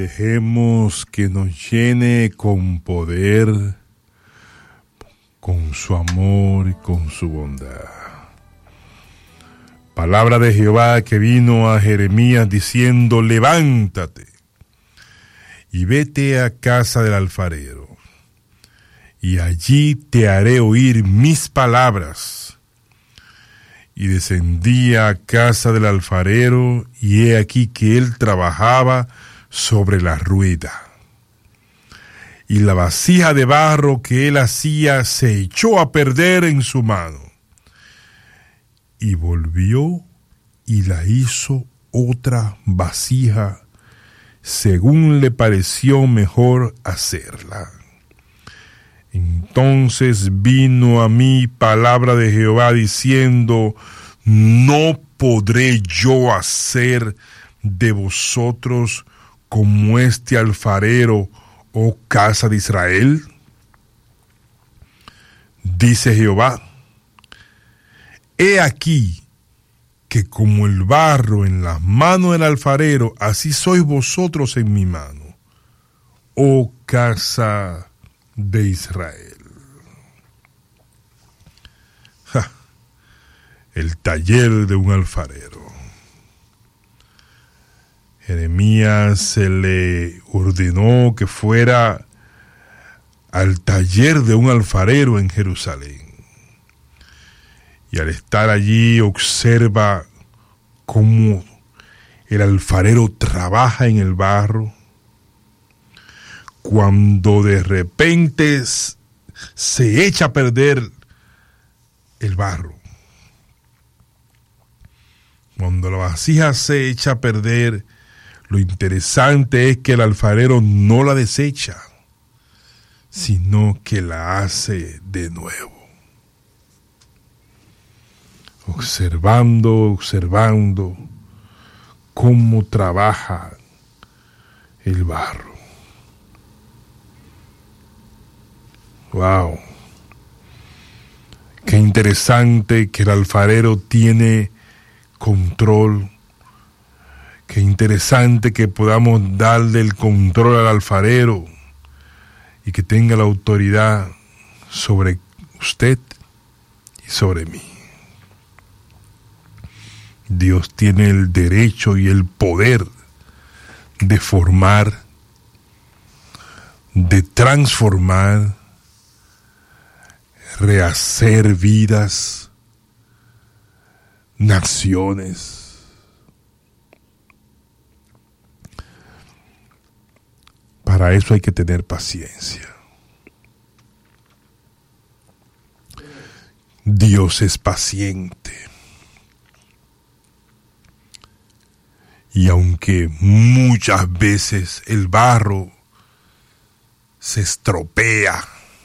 Dejemos que nos llene con poder, con su amor y con su bondad. Palabra de Jehová que vino a Jeremías diciendo: levántate y vete a casa del alfarero, y allí te haré oír mis palabras. Y descendí a casa del alfarero, y he aquí que él trabajaba sobre la rueda. Y la vasija de barro que él hacía se echó a perder en su mano. Y volvió y la hizo otra vasija, según le pareció mejor hacerla. Entonces vino a mí palabra de Jehová diciendo: ¿no podré yo hacer de vosotros como este alfarero, oh casa de Israel? Dice Jehová: he aquí que como el barro en las manos del alfarero, así sois vosotros en mi mano, oh casa de Israel. El taller de un alfarero. Jeremías se le ordenó que fuera al taller de un alfarero en Jerusalén. Y al estar allí observa cómo el alfarero trabaja en el barro, cuando de repente se echa a perder el barro. Cuando la vasija se echa a perder, lo interesante es que el alfarero no la desecha, sino que la hace de nuevo. Observando cómo trabaja el barro. Wow. Qué interesante que el alfarero tiene control. Qué interesante que podamos darle el control al alfarero y que tenga la autoridad sobre usted y sobre mí. Dios tiene el derecho y el poder de formar, de transformar, rehacer vidas, naciones. Para eso hay que tener paciencia. Dios es paciente. Y aunque muchas veces el barro se estropea,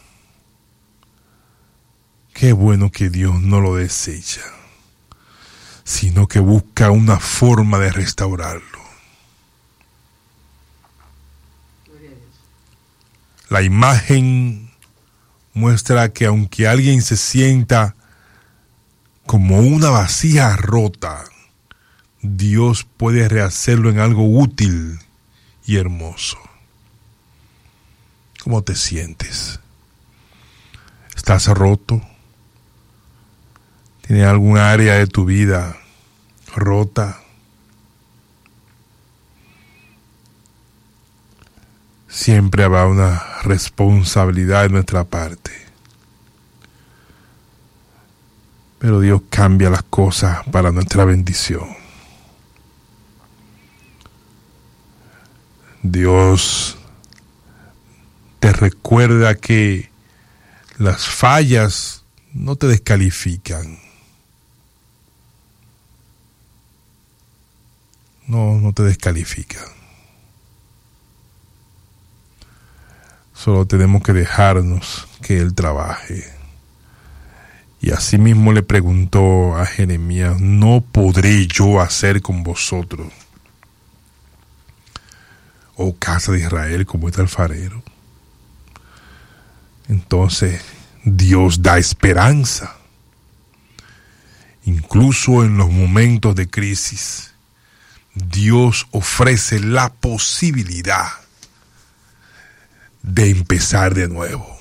qué bueno que Dios no lo desecha, sino que busca una forma de restaurarlo. La imagen muestra que aunque alguien se sienta como una vasija rota, Dios puede rehacerlo en algo útil y hermoso. ¿Cómo te sientes? ¿Estás roto? ¿Tienes algún área de tu vida rota? Siempre habrá una responsabilidad de nuestra parte. Pero Dios cambia las cosas para nuestra bendición. Dios te recuerda que las fallas no te descalifican. No te descalifican. Solo tenemos que dejarnos que Él trabaje. Y así mismo le preguntó a Jeremías: ¿no podré yo hacer con vosotros, oh casa de Israel, como este alfarero? Entonces Dios da esperanza, incluso en los momentos de crisis. Dios ofrece la posibilidad de empezar de nuevo.